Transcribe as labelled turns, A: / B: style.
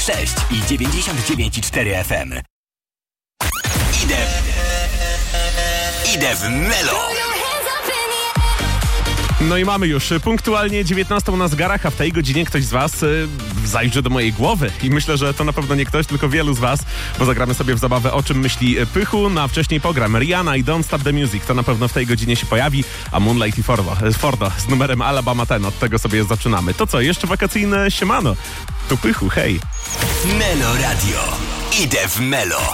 A: 6 i 99,4 FM. Idę w Melo.
B: No i mamy już punktualnie 19 na zegarach, a w tej godzinie ktoś z was zajrzy do mojej głowy. I myślę, że to na pewno nie ktoś, tylko wielu z was, bo zagramy sobie w zabawę O czym myśli Pychu, no a wcześniej program Rihanna i Don't Stop the Music. To na pewno w tej godzinie się pojawi, a Moonlight i Fordo z numerem Alabama Ten. Od tego sobie zaczynamy. To co, jeszcze wakacyjne siemano. Tu Pychu, hej.
A: Melo Radio. Idę w Melo.